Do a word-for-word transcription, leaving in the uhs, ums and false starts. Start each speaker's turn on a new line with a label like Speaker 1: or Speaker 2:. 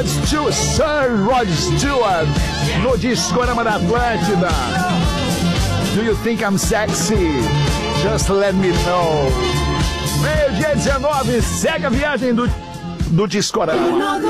Speaker 1: Rod Stewart, Sir Rod Stewart, no Discorama da Atlântida. Do you think I'm sexy? Just let me know. Meio dia dezenove, segue a viagem do, do Discorama.